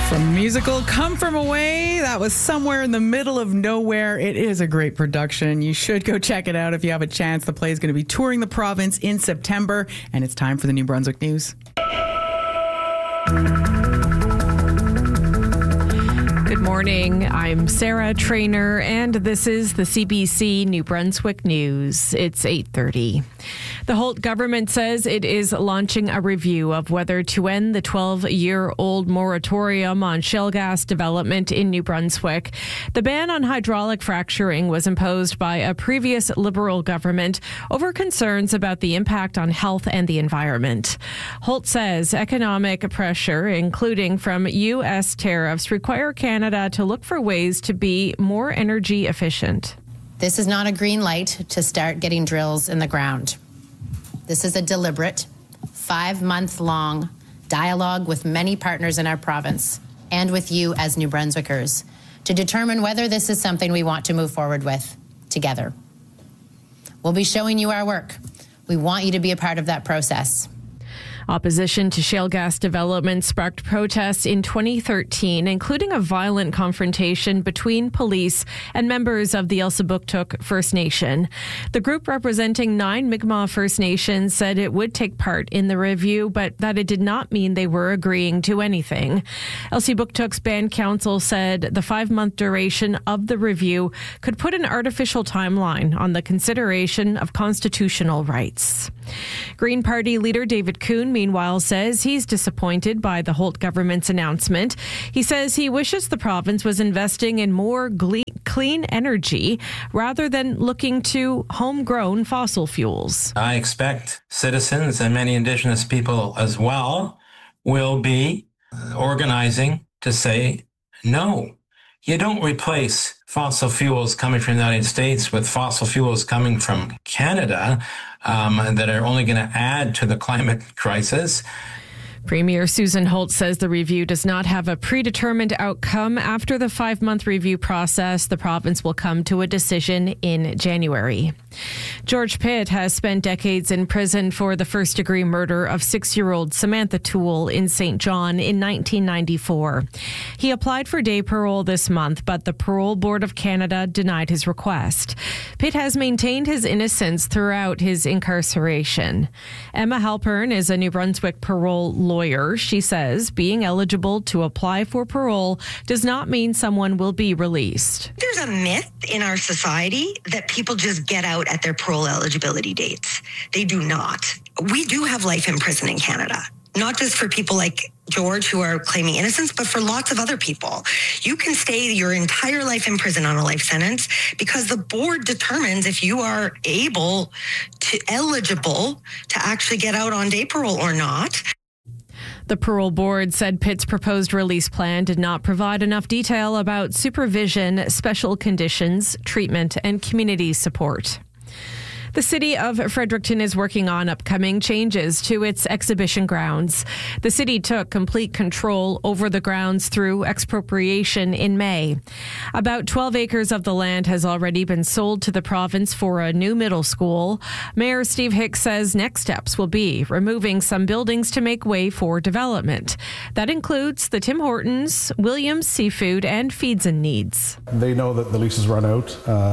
From musical Come From Away, that was Somewhere in the Middle of Nowhere. It is a great production. You should go check it out if you have a chance. The play is going to be touring the province in September, and it's time for the New Brunswick News. Good morning. I'm Sarah Trainer, and this is the CBC New Brunswick News. It's 8:30. The Holt government says it is launching a review of whether to end the 12-year-old moratorium on shale gas development in New Brunswick. The ban on hydraulic fracturing was imposed by a previous Liberal government over concerns about the impact on health and the environment. Holt says economic pressure, including from U.S. tariffs, require Canada to look for ways to be more energy efficient. This is not a green light to start getting drills in the ground. This is a deliberate, 5-month-long dialogue with many partners in our province and with you as New Brunswickers to determine whether this is something we want to move forward with together. We'll be showing you our work. We want you to be a part of that process. Opposition to shale gas development sparked protests in 2013, including a violent confrontation between police and members of the Elsipogtog First Nation. The group representing 9 Mi'kmaq First Nations said it would take part in the review, but that it did not mean they were agreeing to anything. Elsipogtog's Band Council said the 5-month duration of the review could put an artificial timeline on the consideration of constitutional rights. Green Party leader David Coon, meanwhile, says he's disappointed by the Holt government's announcement. He says he wishes the province was investing in more clean energy rather than looking to homegrown fossil fuels. I expect citizens and many Indigenous people as well will be organizing to say no. You don't replace fossil fuels coming from the United States with fossil fuels coming from Canada that are only going to add to the climate crisis. Premier Susan Holt says the review does not have a predetermined outcome. After the 5-month review process, the province will come to a decision in January. George Pitt has spent decades in prison for the first-degree murder of 6-year-old Samantha Toole in St. John in 1994. He applied for day parole this month, but the Parole Board of Canada denied his request. Pitt has maintained his innocence throughout his incarceration. Emma Halpern is a New Brunswick parole lawyer. She says being eligible to apply for parole does not mean someone will be released. There's a myth in our society that people just get out at their parole eligibility dates. They do not. We do have life in prison in Canada, not just for people like George who are claiming innocence, but for lots of other people. You can stay your entire life in prison on a life sentence because the board determines if you are eligible to actually get out on day parole or not. The parole board said Pitt's proposed release plan did not provide enough detail about supervision, special conditions, treatment, and community support. The city of Fredericton is working on upcoming changes to its exhibition grounds. The city took complete control over the grounds through expropriation in May. About 12 acres of the land has already been sold to the province for a new middle school. Mayor Steve Hicks says next steps will be removing some buildings to make way for development. That includes the Tim Hortons, Williams Seafood, and Feeds and Needs. They know that the leases run out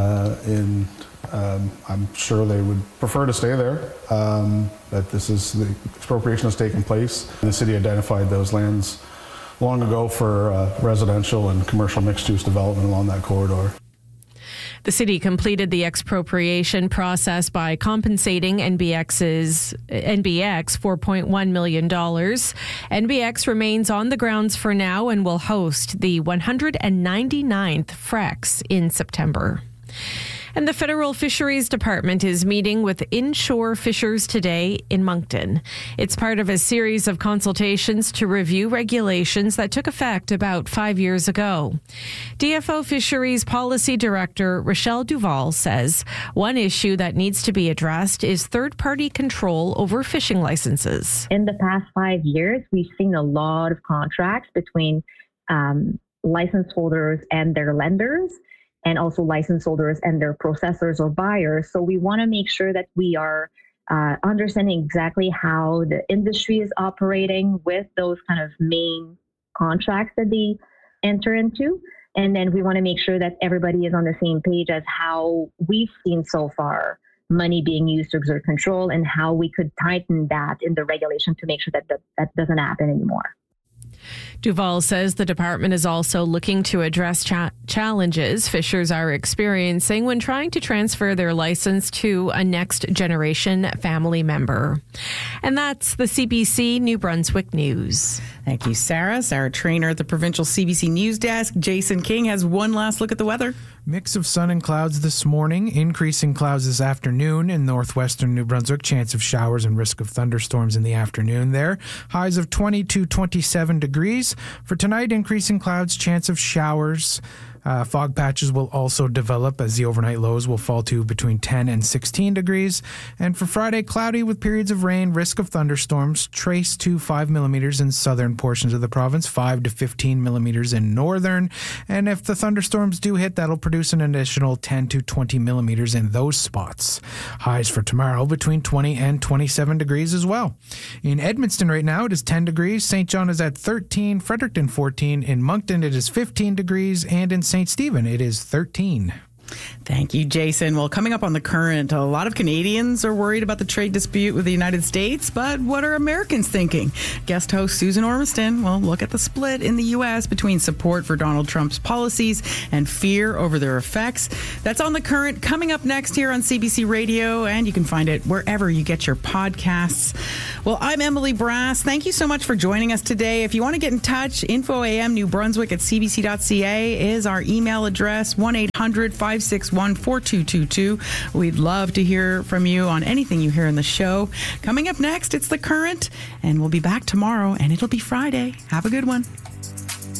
I'm sure they would prefer to stay there, that the expropriation has taken place. The city identified those lands long ago for residential and commercial mixed-use development along that corridor. The city completed the expropriation process by compensating NBX $4.1 million. NBX remains on the grounds for now and will host the 199th Frex in September. And the Federal Fisheries Department is meeting with inshore fishers today in Moncton. It's part of a series of consultations to review regulations that took effect about 5 years ago. DFO Fisheries Policy Director Rochelle Duval says one issue that needs to be addressed is third-party control over fishing licenses. In the past 5 years, we've seen a lot of contracts between license holders and their lenders, and also license holders and their processors or buyers. So we want to make sure that we are understanding exactly how the industry is operating with those kind of main contracts that they enter into. And then we want to make sure that everybody is on the same page as how we've seen so far money being used to exert control and how we could tighten that in the regulation to make sure that that doesn't happen anymore. Duval says the department is also looking to address challenges fishers are experiencing when trying to transfer their license to a next generation family member. And that's the CBC New Brunswick News. Thank you, Sarah. Sarah Trainer at the Provincial CBC News Desk. Jason King has one last look at the weather. Mix of sun and clouds this morning, increasing clouds this afternoon in northwestern New Brunswick. Chance of showers and risk of thunderstorms in the afternoon there. Highs of 20 to 27 degrees. For tonight, increasing clouds, chance of showers. Fog patches will also develop as the overnight lows will fall to between 10 and 16 degrees. And for Friday, cloudy with periods of rain, risk of thunderstorms, trace to 5 millimeters in southern portions of the province, 5 to 15 millimeters in northern. And if the thunderstorms do hit, that'll produce an additional 10 to 20 millimeters in those spots. Highs for tomorrow between 20 and 27 degrees as well. In Edmundston right now, it is 10 degrees. St. John is at 13, Fredericton 14. In Moncton, it is 15 degrees. And in St. Stephen, it is 13. Thank you, Jason. Well, coming up on The Current, a lot of Canadians are worried about the trade dispute with the United States, but what are Americans thinking? Guest host Susan Ormiston will look at the split in the U.S. between support for Donald Trump's policies and fear over their effects. That's on The Current, coming up next here on CBC Radio, and you can find it wherever you get your podcasts. Well, I'm Emily Brass. Thank you so much for joining us today. If you want to get in touch, InfoAM New Brunswick at cbc.ca is our email address, 1-800-561-4222. We'd love to hear from you on anything you hear in the show. Coming up next, it's The Current, and we'll be back tomorrow, and it'll be Friday. Have a good one.